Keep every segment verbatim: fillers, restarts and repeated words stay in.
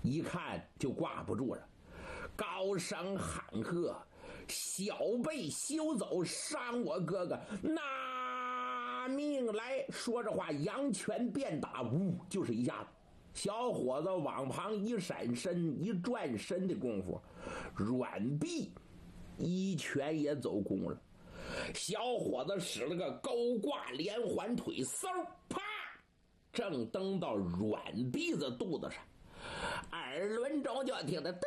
一看就挂不住了，高声喊喝：“小辈休走，伤我哥哥，拿命来！”说着话，扬拳便打，呜，就是一下子。小伙子往旁一闪身，一转身的功夫，阮碧一拳也走空了。小伙子使了个勾挂连环腿，嗖，啪，正蹬到阮碧的肚子上，耳轮中就听得噔噔噔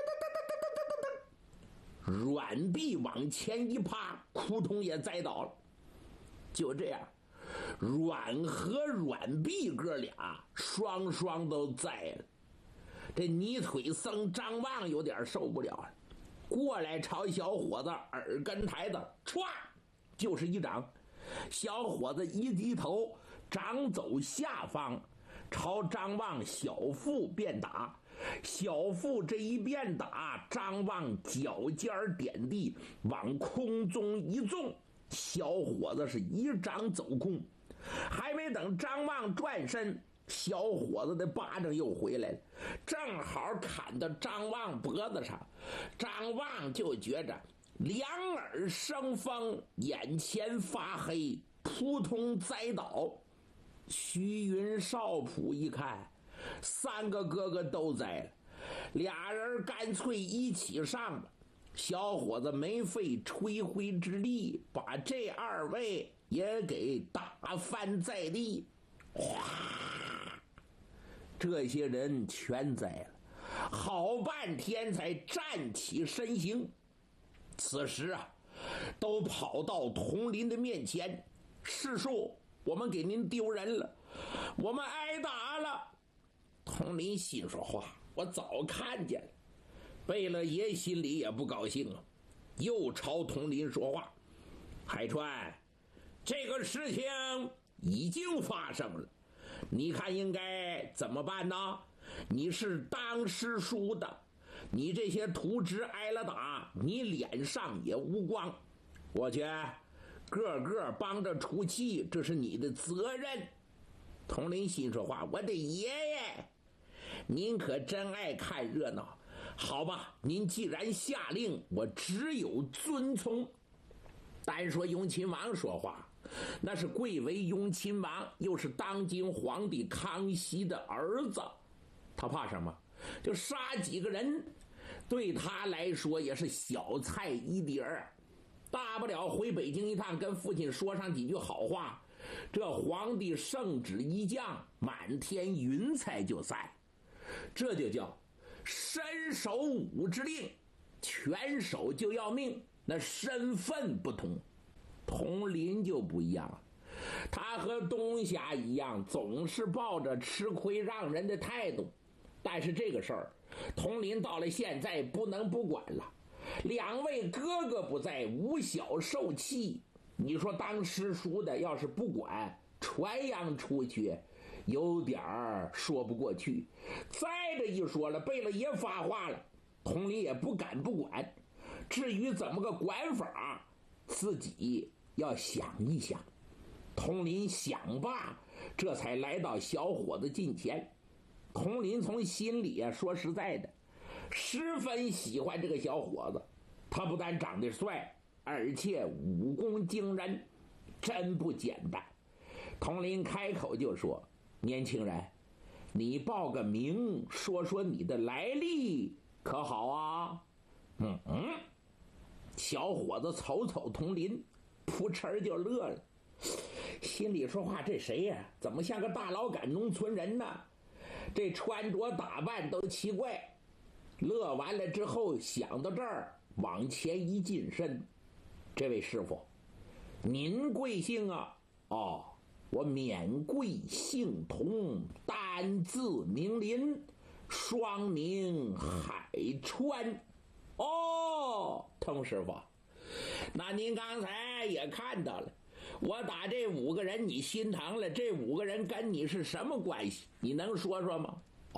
噔噔噔噔噔，阮碧往前一趴，扑通也栽倒了。就这样，阮和阮碧哥俩双双都栽了。这泥腿僧张望有点受不了了，过来朝小伙子耳根台子歘就是一掌。小伙子一低头，掌走下方，朝张望小腹便打。小腹这一便打，张望脚尖点地，往空中一纵，小伙子是一掌走空。还没等张望转身，小伙子的巴掌又回来了，正好砍到张望脖子上。张望就觉着两耳生风，眼前发黑，扑通栽倒。虚云少普一看，三个哥哥都栽了，俩人干脆一起上吧。小伙子没费吹灰之力，把这二位也给打翻在地。哗，这些人全栽了，好半天才站起身形。此时啊，都跑到佟林的面前：“师叔，我们给您丢人了，我们挨打了。”佟林心说：“话我早看见了。”贝勒爷心里也不高兴啊，又朝佟林说话：“海川，这个事情已经发生了，你看应该怎么办呢？你是当师叔的，你这些徒侄挨了打，你脸上也无光，我去个个帮着出气，这是你的责任。”佟林心说：“话我的爷爷，您可真爱看热闹。好吧，您既然下令，我只有遵从。”单说雍亲王说话，那是贵为雍亲王，又是当今皇帝康熙的儿子，他怕什么？就杀几个人，对他来说也是小菜一碟儿，大不了回北京一趟，跟父亲说上几句好话，这皇帝圣旨一降，满天云彩就散。这就叫身守武之令，全守就要命，那身份不同。佟林就不一样了，他和东霞一样，总是抱着吃亏让人的态度。但是这个事儿，佟林到了现在不能不管了。两位哥哥不在，无小受气，你说当师叔的要是不管，传扬出去，有点儿说不过去。再这一说了，贝勒爷发话了，佟林也不敢不管。至于怎么个管法，自己要想一想。佟林想罢，这才来到小伙子近前。佟林从心里啊，说实在的，十分喜欢这个小伙子。他不但长得帅，而且武功惊人，真不简单。佟林开口就说：“年轻人，你报个名，说说你的来历，可好啊？”嗯嗯，小伙子瞅瞅佟林，扑哧就乐了，心里说话：这谁呀、啊？怎么像个大老杆农村人呢？这穿着打扮都奇怪。乐完了之后，想到这儿，往前一近身：“这位师傅，您贵姓啊？”“哦，我免贵姓佟，单字名林，双名海川。”“哦，佟师傅，那您刚才也看到了，我打这五个人你心疼了，这五个人跟你是什么关系？你能说说吗？”“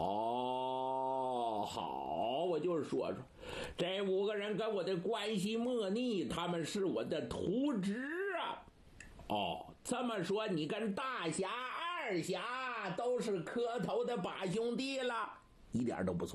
哦，好，我就说说，这五个人跟我的关系莫逆，他们是我的徒侄啊。”“哦，这么说你跟大侠、二侠都是磕头的把兄弟了，一点都不错。”